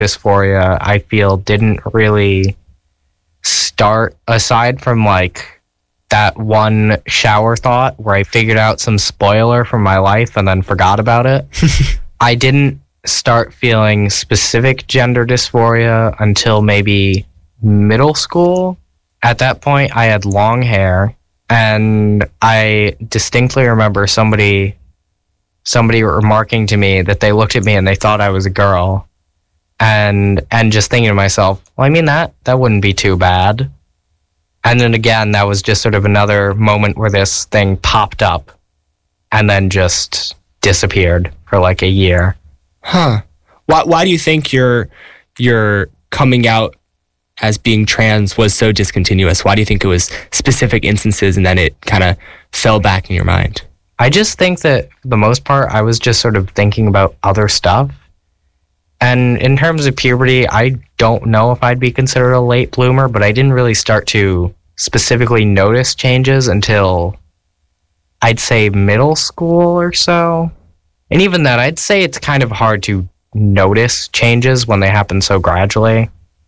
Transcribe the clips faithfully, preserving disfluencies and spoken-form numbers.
dysphoria, I feel, didn't really start aside from like that one shower thought where I figured out some spoiler from my life and then forgot about it. I didn't start feeling specific gender dysphoria until maybe middle school. At that point, I had long hair, and I distinctly remember somebody somebody remarking to me that they looked at me and they thought I was a girl, and and just thinking to myself, well, I mean, that that wouldn't be too bad. And then again, that was just sort of another moment where this thing popped up and then just disappeared for like a year. Huh. Why why do you think your your coming out as being trans was so discontinuous? Why do you think it was specific instances and then it kind of fell back in your mind? I just think that for the most part, I was just sort of thinking about other stuff. And in terms of puberty, I don't know if I'd be considered a late bloomer, but I didn't really start to specifically notice changes until I'd say middle school or so. And even then, I'd say it's kind of hard to notice changes when they happen so gradually.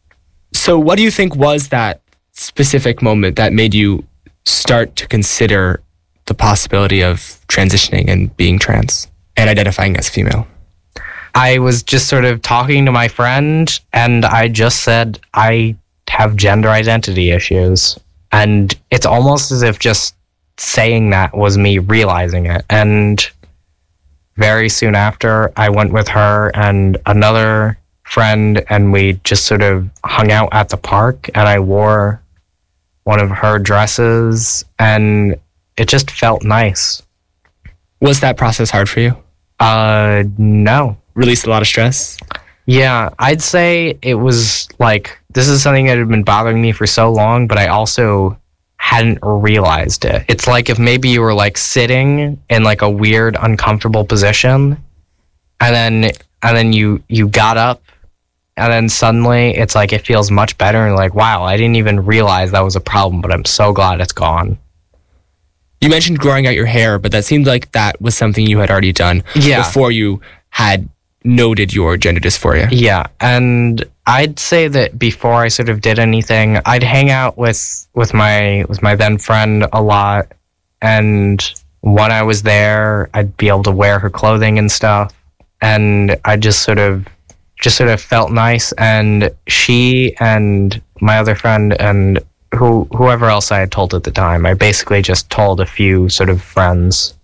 So what do you think was that specific moment that made you start to consider the possibility of transitioning and being trans and identifying as female? I was just sort of talking to my friend, and I just said, I have gender identity issues. And it's almost as if just saying that was me realizing it. And very soon after, I went with her and another friend, and we just sort of hung out at the park, and I wore one of her dresses, and it just felt nice. Was that process hard for you? Uh, no. Released a lot of stress? Yeah, I'd say it was like, this is something that had been bothering me for so long, but I also hadn't realized it. It's like if maybe you were like sitting in like a weird, uncomfortable position, and then and then you you got up, and then suddenly it's like it feels much better, and like, wow, I didn't even realize that was a problem, but I'm so glad it's gone. You mentioned growing out your hair, but that seemed like that was something you had already done yeah. before you had noted your gender dysphoria. Yeah, and I'd say that before I sort of did anything, I'd hang out with with my with my then friend a lot, and when I was there, I'd be able to wear her clothing and stuff, and I just sort of just sort of felt nice. And she and my other friend and who whoever else I had told at the time, I basically just told a few sort of friends.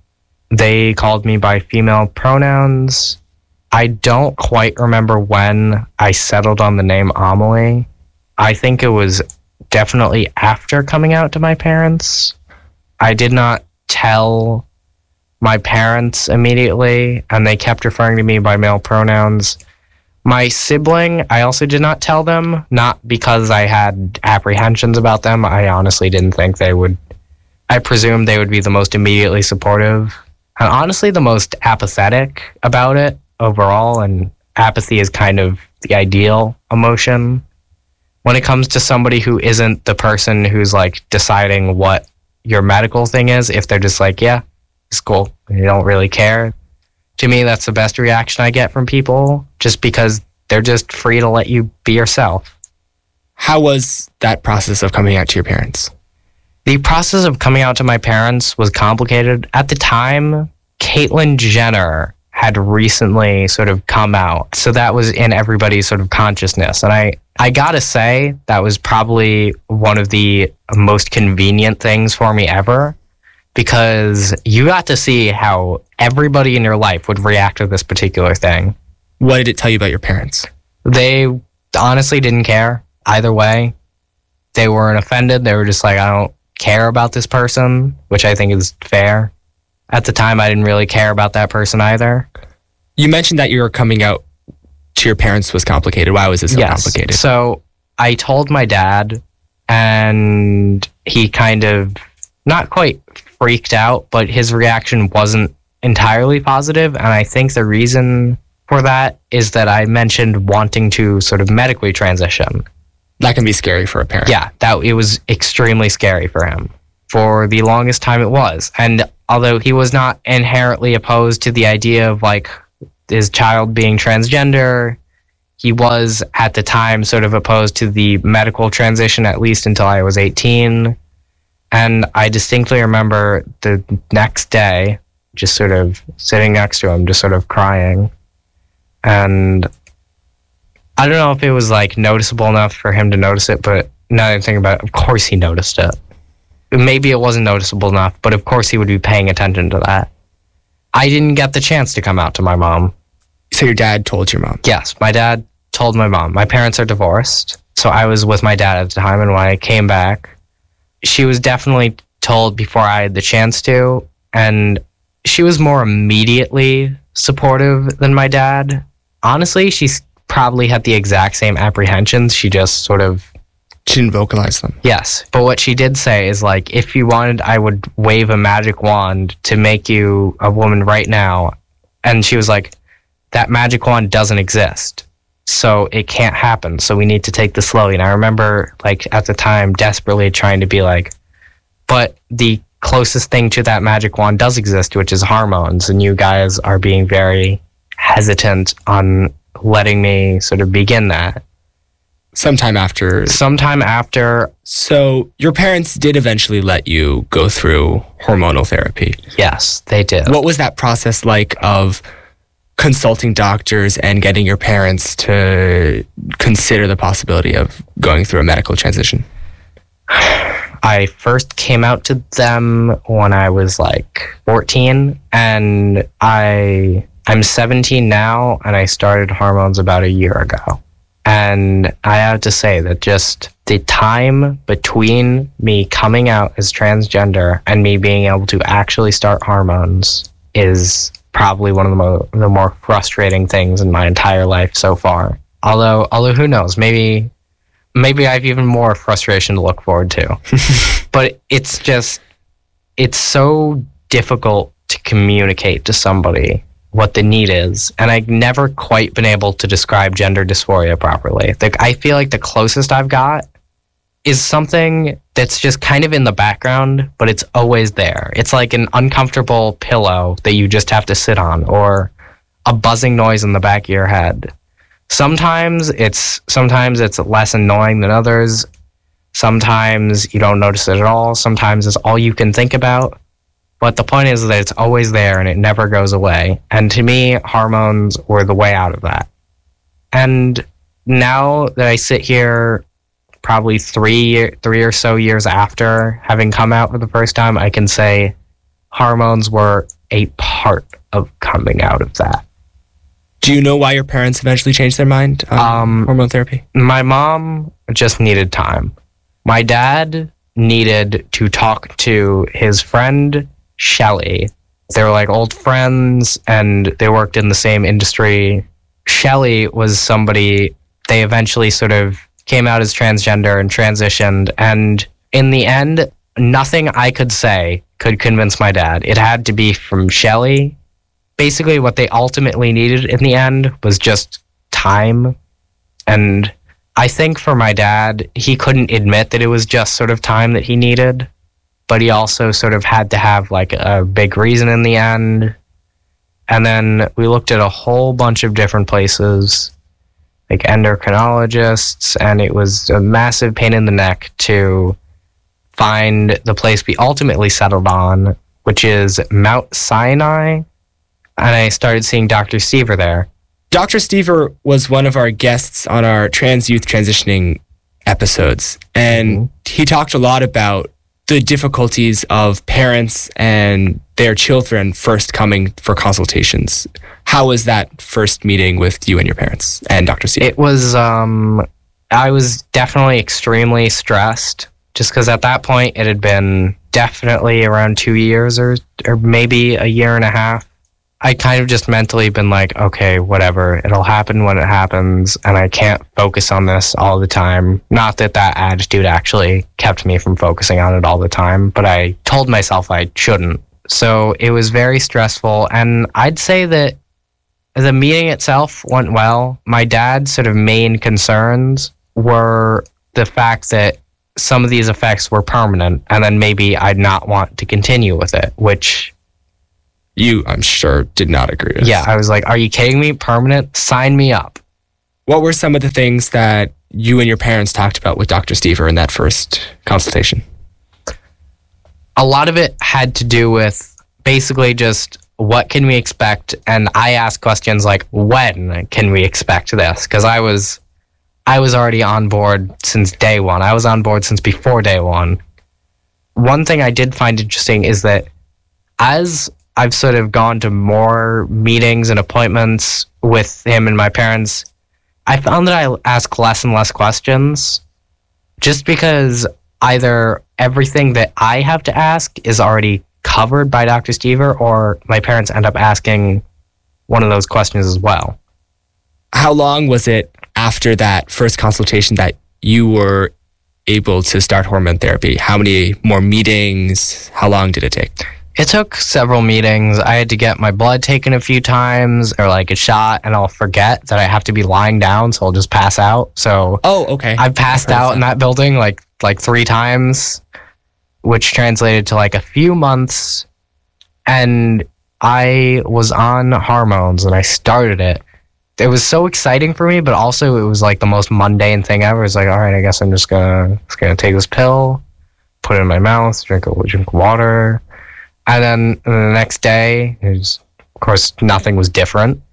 They called me by female pronouns. I don't quite remember when I settled on the name Amelie. I think it was definitely after coming out to my parents. I did not tell my parents immediately, and they kept referring to me by male pronouns. My sibling, I also did not tell them, not because I had apprehensions about them. I honestly didn't think they would. I presumed they would be the most immediately supportive, and honestly the most apathetic about it overall, and apathy is kind of the ideal emotion when it comes to somebody who isn't the person who's like deciding what your medical thing is. If they're just like, yeah, it's cool, you don't really care. To me, that's the best reaction I get from people, just because they're just free to let you be yourself. How was that process of coming out to your parents? The process of coming out to my parents was complicated. At the time, Caitlyn Jenner had recently sort of come out. So that was in everybody's sort of consciousness. And I, I gotta say, that was probably one of the most convenient things for me ever, because you got to see how everybody in your life would react to this particular thing. What did it tell you about your parents? They honestly didn't care either way. They weren't offended. They were just like, I don't care about this person, which I think is fair. At the time, I didn't really care about that person either. You mentioned that your coming out to your parents was complicated. Why was it so yes. complicated? So I told my dad, and he kind of, not quite freaked out, but his reaction wasn't entirely positive. And I think the reason for that is that I mentioned wanting to sort of medically transition. That can be scary for a parent. Yeah, that it was extremely scary for him. For the longest time it was. And although he was not inherently opposed to the idea of like his child being transgender, he was at the time sort of opposed to the medical transition, at least until I was eighteen. And I distinctly remember the next day just sort of sitting next to him, just sort of crying. And I don't know if it was like noticeable enough for him to notice it, but now that I think about it, of course he noticed it. Maybe it wasn't noticeable enough, but of course he would be paying attention to that. I didn't get the chance to come out to my mom. So your dad told your mom? Yes, my dad told my mom. My parents are divorced, so I was with my dad at the time, and when I came back, she was definitely told before I had the chance to, and she was more immediately supportive than my dad. Honestly, she's probably had the exact same apprehensions. She just sort of... She didn't vocalize them. Yes. But what she did say is, like, if you wanted, I would wave a magic wand to make you a woman right now. And she was like, that magic wand doesn't exist. So it can't happen. So we need to take this slowly. And I remember, like, at the time, desperately trying to be like, but the closest thing to that magic wand does exist, which is hormones. And you guys are being very hesitant on letting me sort of begin that. Sometime after. Sometime after. So your parents did eventually let you go through hormonal therapy. Yes, they did. What was that process like of consulting doctors and getting your parents to consider the possibility of going through a medical transition? I first came out to them when I was like fourteen, and I I'm seventeen now, and I started hormones about a year ago. And I have to say that just the time between me coming out as transgender and me being able to actually start hormones is probably one of the, mo- the more frustrating things in my entire life so far. Although, although who knows, maybe maybe I have even more frustration to look forward to. But it's just, it's so difficult to communicate to somebody what the need is, and I've never quite been able to describe gender dysphoria properly. Like, I feel like the closest I've got is something that's just kind of in the background, but it's always there. It's like an uncomfortable pillow that you just have to sit on, or a buzzing noise in the back of your head. Sometimes it's sometimes it's less annoying than others. Sometimes you don't notice it at all. Sometimes it's all you can think about. But the point is that it's always there and it never goes away. And to me, hormones were the way out of that. And now that I sit here probably three, three or so years after having come out for the first time, I can say hormones were a part of coming out of that. Do you know why your parents eventually changed their mind on um, hormone therapy? My mom just needed time. My dad needed to talk to his friend Shelly. They were like old friends and they worked in the same industry. Shelly was somebody, they eventually sort of came out as transgender and transitioned. And in the end, nothing I could say could convince my dad. It had to be from Shelly. Basically, what they ultimately needed in the end was just time. And I think for my dad, he couldn't admit that it was just sort of time that he needed. But he also sort of had to have like a big reason in the end. And then we looked at a whole bunch of different places, like endocrinologists, and it was a massive pain in the neck to find the place we ultimately settled on, which is Mount Sinai. And I started seeing Doctor Stever there. Doctor Stever was one of our guests on our Trans Youth Transitioning episodes. And mm-hmm. he talked a lot about the difficulties of parents and their children first coming for consultations. How was that first meeting with you and your parents and Doctor Stever? It was, um, I was definitely extremely stressed just because at that point it had been definitely around two years or, or maybe a year and a half. I kind of just mentally been like, okay, whatever, it'll happen when it happens, and I can't focus on this all the time. Not that that attitude actually kept me from focusing on it all the time, but I told myself I shouldn't. So it was very stressful, and I'd say that the meeting itself went well. My dad's sort of main concerns were the fact that some of these effects were permanent, and then maybe I'd not want to continue with it, which... You, I'm sure, did not agree with. Yeah, I was like, are you kidding me? Permanent? Sign me up. What were some of the things that you and your parents talked about with Doctor Stever in that first consultation? A lot of it had to do with basically just what can we expect, and I asked questions like, when can we expect this? Because I was I was already on board since day one. I was on board since before day one. One thing I did find interesting is that as I've sort of gone to more meetings and appointments with him and my parents, I found that I ask less and less questions just because either everything that I have to ask is already covered by Doctor Stever, or my parents end up asking one of those questions as well. How long was it after that first consultation that you were able to start hormone therapy? How many more meetings? How long did it take? It took several meetings. I had to get my blood taken a few times, or like a shot, and I'll forget that I have to be lying down, so I'll just pass out. So oh, okay. I've passed out that. in that building like like three times, which translated to like a few months. And I was on hormones and I started it. It was so exciting for me, but also it was like the most mundane thing ever. It's like, all right, I guess I'm just gonna just gonna take this pill, put it in my mouth, drink a drink water. And then the next day, was, of course, nothing was different.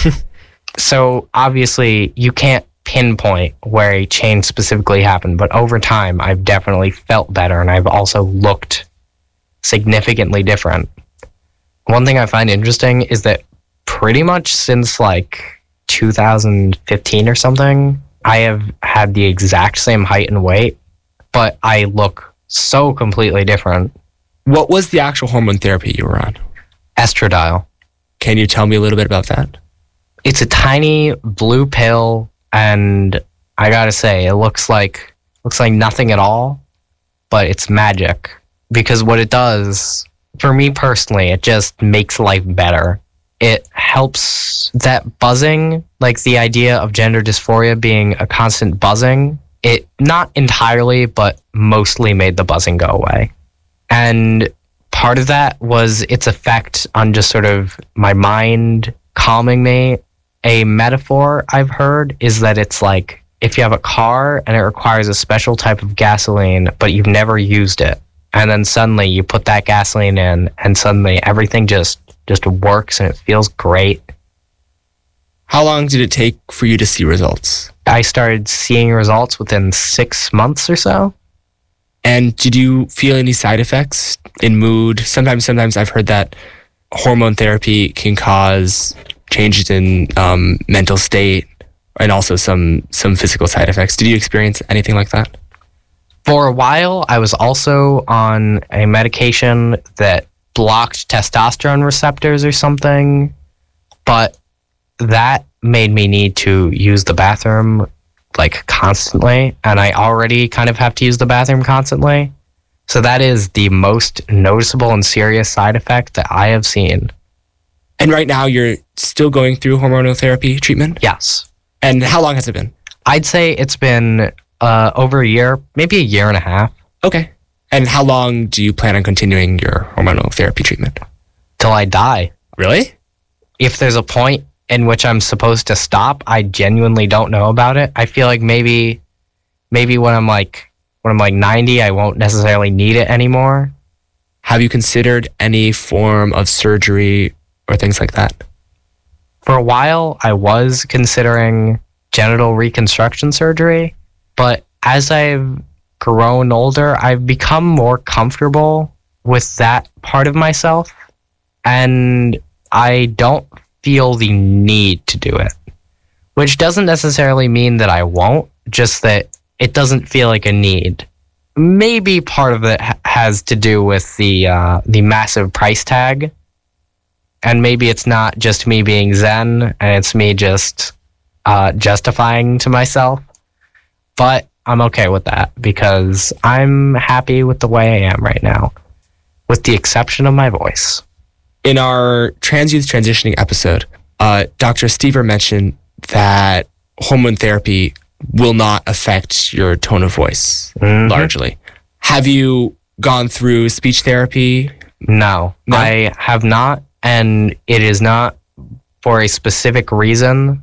So obviously, you can't pinpoint where a change specifically happened. But over time, I've definitely felt better, and I've also looked significantly different. One thing I find interesting is that pretty much since like two thousand fifteen or something, I have had the exact same height and weight, but I look so completely different. What was the actual hormone therapy you were on? Estradiol. Can you tell me a little bit about that? It's a tiny blue pill, and I gotta say, it looks like looks like nothing at all, but it's magic. Because what it does, for me personally, it just makes life better. It helps that buzzing, like the idea of gender dysphoria being a constant buzzing. It not entirely, but mostly made the buzzing go away. And part of that was its effect on just sort of my mind calming me. A metaphor I've heard is that it's like if you have a car and it requires a special type of gasoline, but you've never used it, and then suddenly you put that gasoline in, and suddenly everything just, just works and it feels great. How long did it take for you to see results? I started seeing results within six months or so. And did you feel any side effects in mood? Sometimes, sometimes I've heard that hormone therapy can cause changes in um, mental state and also some some physical side effects. Did you experience anything like that? For a while, I was also on a medication that blocked testosterone receptors or something, but that made me need to use the bathroom like constantly, and I already kind of have to use the bathroom constantly. So that is the most noticeable and serious side effect that I have seen. And right now you're still going through hormonal therapy treatment? Yes. And how long has it been? I'd say it's been uh, over a year, maybe a year and a half. Okay. And how long do you plan on continuing your hormonal therapy treatment? Till I die. Really? If there's a point in which I'm supposed to stop, I genuinely don't know about it. I feel like maybe maybe when I'm like when I'm like ninety, I won't necessarily need it anymore. Have you considered any form of surgery or things like that? For a while, I was considering genital reconstruction surgery, but as I've grown older, I've become more comfortable with that part of myself, and I don't feel the need to do it, which doesn't necessarily mean that I won't, just that it doesn't feel like a need. Maybe part of it ha- has to do with the uh, the massive price tag, and maybe it's not just me being zen and it's me just uh, justifying to myself, but I'm okay with that because I'm happy with the way I am right now, with the exception of my voice. In our Trans Youth Transitioning episode, uh, Doctor Stever mentioned that hormone therapy will not affect your tone of voice, mm-hmm. largely. Have you gone through speech therapy? No, no, I have not, and it is not for a specific reason.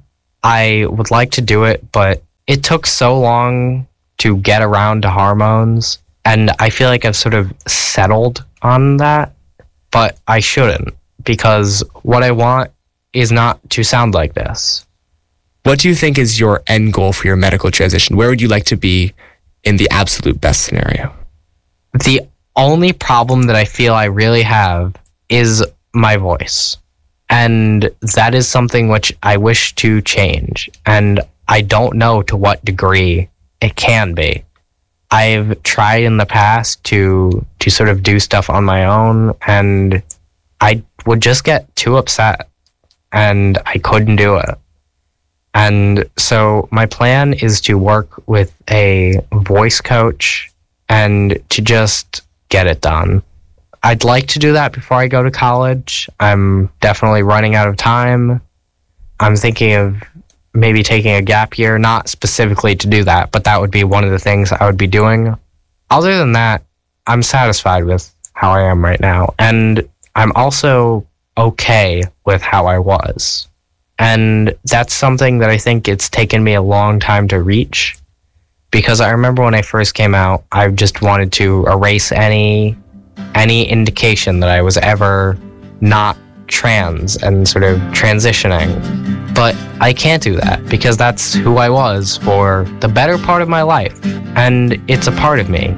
I would like to do it, but it took so long to get around to hormones, and I feel like I've sort of settled on that, but I shouldn't, because what I want is not to sound like this. What do you think is your end goal for your medical transition? Where would you like to be in the absolute best scenario? The only problem that I feel I really have is my voice. And that is something which I wish to change. And I don't know to what degree it can be. I've tried in the past to to sort of do stuff on my own, and I would just get too upset and I couldn't do it. And so my plan is to work with a voice coach and to just get it done. I'd like to do that before I go to college. I'm definitely running out of time. I'm thinking of maybe taking a gap year, not specifically to do that, but that would be one of the things I would be doing. Other than that, I'm satisfied with how I am right now. And I'm also okay with how I was. And that's something that I think it's taken me a long time to reach, because I remember when I first came out, I just wanted to erase any any indication that I was ever not trans and sort of transitioning. But I can't do that, because that's who I was for the better part of my life, and it's a part of me.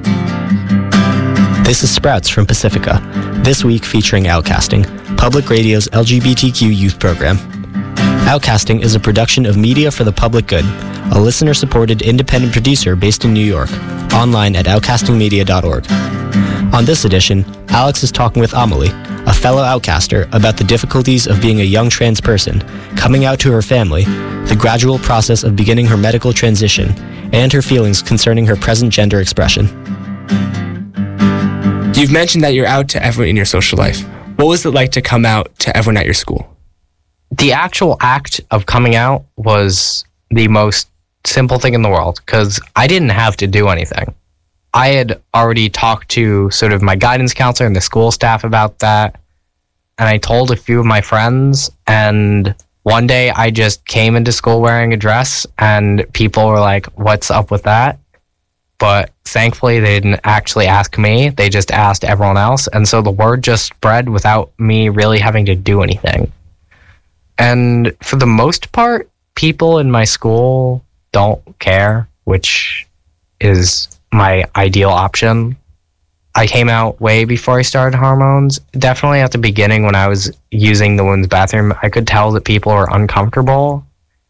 This is Sprouts from Pacifica, this week featuring Outcasting, Public Radio's L G B T Q youth program. Outcasting is a production of Media for the Public Good, a listener-supported independent producer based in New York, online at outcasting media dot org. On this edition, Alex is talking with Amelie, a fellow outcaster, about the difficulties of being a young trans person, coming out to her family, the gradual process of beginning her medical transition, and her feelings concerning her present gender expression. You've mentioned that you're out to everyone in your social life. What was it like to come out to everyone at your school? The actual act of coming out was the most simple thing in the world, because I didn't have to do anything. I had already talked to sort of my guidance counselor and the school staff about that, and I told a few of my friends, and one day I just came into school wearing a dress, and people were like, "What's up with that?" But thankfully they didn't actually ask me, they just asked everyone else, and so the word just spread without me really having to do anything. And for the most part, people in my school don't care, which is my ideal option. I came out way before I started hormones. Definitely at the beginning when I was using the women's bathroom, I could tell that people were uncomfortable.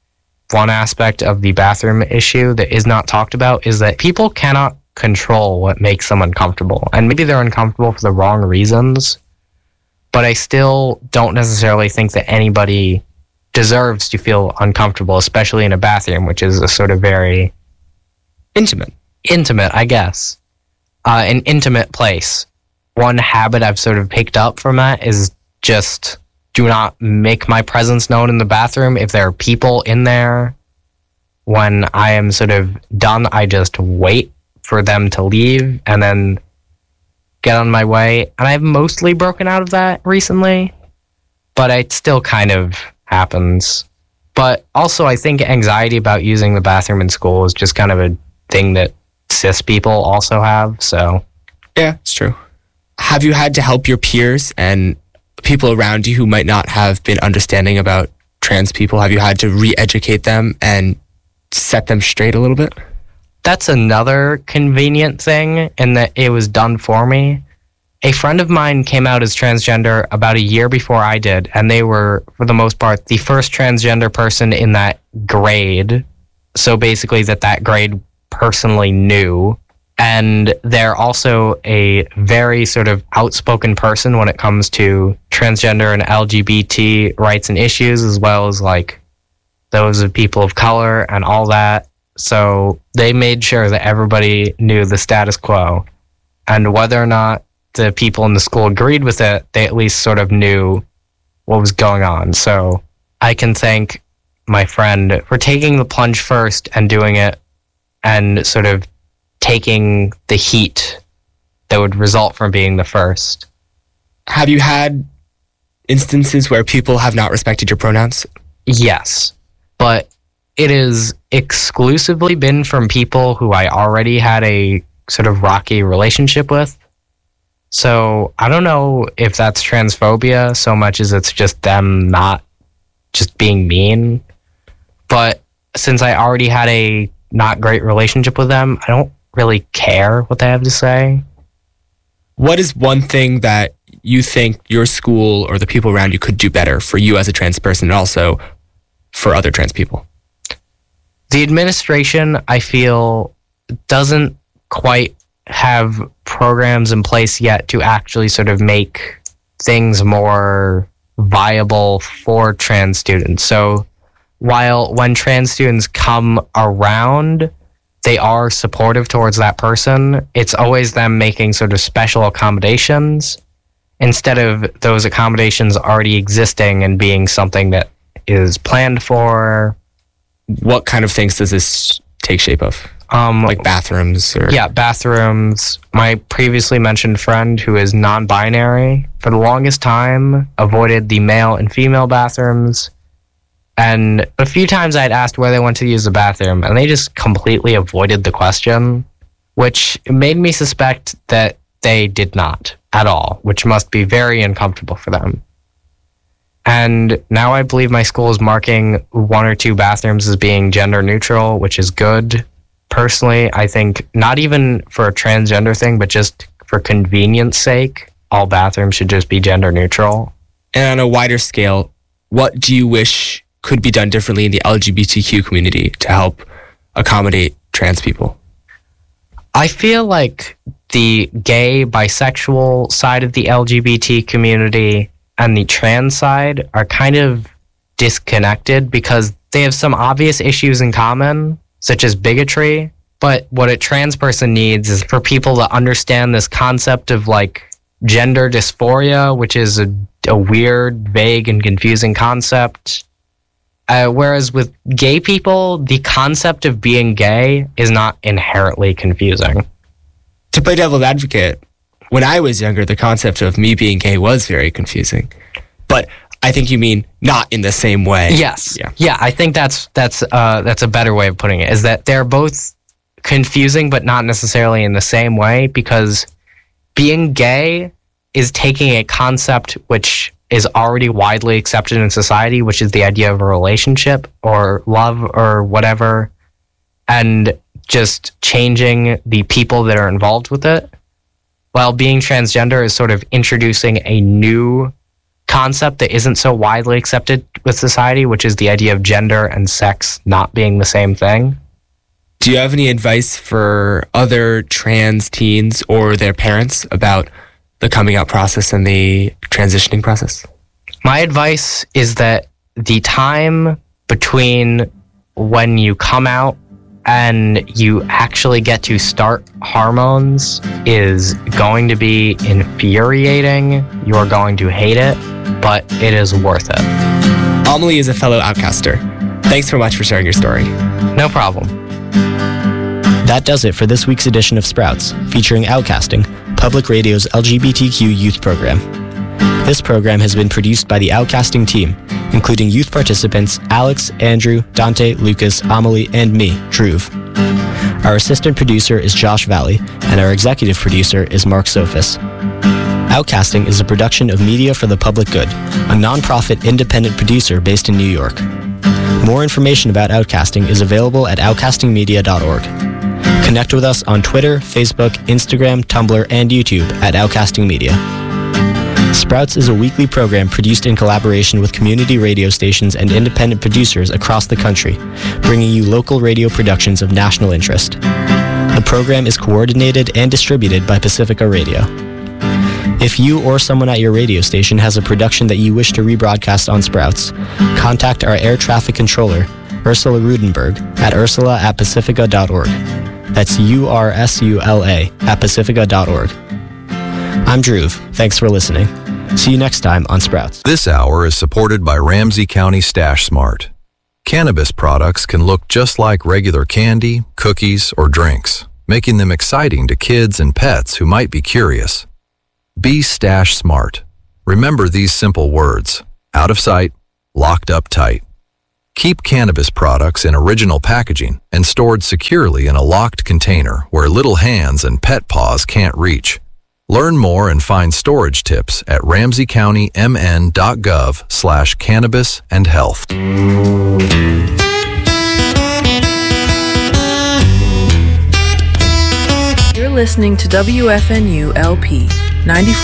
One aspect of the bathroom issue that is not talked about is that people cannot control what makes them uncomfortable. And maybe they're uncomfortable for the wrong reasons, but I still don't necessarily think that anybody deserves to feel uncomfortable, especially in a bathroom, which is a sort of very Intimate. intimate, I guess, uh, an intimate place. One habit I've sort of picked up from that is just do not make my presence known in the bathroom. If there are people in there, when I am sort of done, I just wait for them to leave and then get on my way. And I've mostly broken out of that recently, but it still kind of happens. But also, I think anxiety about using the bathroom in school is just kind of a thing that cis people also have. So Yeah, it's true. Have you had to help your peers and people around you who might not have been understanding about trans people? Have you had to re-educate them and set them straight a little bit? that's another convenient thing in that it was done for me. A friend of mine came out as transgender about a year before I did, and they were, for the most part, the first transgender person in that grade. So basically that that grade personally knew. And they're also a very sort of outspoken person when it comes to transgender and L G B T rights and issues, as well as like those of people of color and all that. So they made sure that everybody knew the status quo. And whether or not the people in the school agreed with it, they at least sort of knew what was going on. So I can thank my friend for taking the plunge first and doing it and sort of taking the heat that would result from being the first. Have you had instances where people have not respected your pronouns? Yes, but it has exclusively been from people who I already had a sort of rocky relationship with. So I don't know if that's transphobia so much as it's just them not just being mean. But since I already had a not great relationship with them, I don't really care what they have to say. What is one thing that you think your school or the people around you could do better for you as a trans person and also for other trans people? The administration, I feel, doesn't quite have programs in place yet to actually sort of make things more viable for trans students. So while when trans students come around, they are supportive towards that person, it's always them making sort of special accommodations instead of those accommodations already existing and being something that is planned for. What kind of things does this take shape of? Um, like bathrooms? Or Yeah, bathrooms. My previously mentioned friend who is non-binary, for the longest time, avoided the male and female bathrooms. And a few times I'd asked where they went to use the bathroom, and they just completely avoided the question, which made me suspect that they did not at all, which must be very uncomfortable for them. And now I believe my school is marking one or two bathrooms as being gender neutral, which is good. Personally, I think not even for a transgender thing, but just for convenience sake, all bathrooms should just be gender neutral. And on a wider scale, what do you wish could be done differently in the L G B T Q community to help accommodate trans people? I feel like the gay, bisexual side of the L G B T community and the trans side are kind of disconnected because they have some obvious issues in common, such as bigotry. But what a trans person needs is for people to understand this concept of like gender dysphoria, which is a, a weird, vague, and confusing concept. Uh, whereas with gay people, the concept of being gay is not inherently confusing. To play devil's advocate, when I was younger, the concept of me being gay was very confusing. But I think you mean not in the same way. Yes. Yeah. Yeah, I think that's that's uh, that's a better way of putting it, is that they're both confusing but not necessarily in the same way, because being gay is taking a concept which is already widely accepted in society, which is the idea of a relationship or love or whatever, and just changing the people that are involved with it. While being transgender is sort of introducing a new concept that isn't so widely accepted with society, which is the idea of gender and sex not being the same thing. Do you have any advice for other trans teens or their parents about the coming out process and the transitioning process? My advice is that the time between when you come out and you actually get to start hormones is going to be infuriating. You're going to hate it, but it is worth it. Amelie is a fellow outcaster. Thanks so much for sharing your story. No problem. That does it for this week's edition of Sprouts, featuring Outcasting, Public Radio's L G B T Q youth program. This program has been produced by the Outcasting team, including youth participants Alex, Andrew, Dante, Lucas, Amelie, and me, Dhruv. Our assistant producer is Josh Valley, and our executive producer is Mark Sophis. Outcasting is a production of Media for the Public Good, a nonprofit independent producer based in New York. More information about Outcasting is available at outcasting media dot org. Connect with us on Twitter, Facebook, Instagram, Tumblr, and YouTube at Outcasting Media. Sprouts is a weekly program produced in collaboration with community radio stations and independent producers across the country, bringing you local radio productions of national interest. The program is coordinated and distributed by Pacifica Radio. If you or someone at your radio station has a production that you wish to rebroadcast on Sprouts, contact our air traffic controller, Ursula Rudenberg, at ursula at pacifica dot org. That's U R S U L A at pacifica dot org. I'm Dhruv. Thanks for listening. See you next time on Sprouts. This hour is supported by Ramsey County Stash Smart. Cannabis products can look just like regular candy, cookies, or drinks, making them exciting to kids and pets who might be curious. Be Stash Smart. Remember these simple words: out of sight, locked up tight. Keep cannabis products in original packaging and stored securely in a locked container where little hands and pet paws can't reach. Learn more and find storage tips at ramsey county m n dot gov slash cannabis and health. You're listening to W F N U L P ninety-four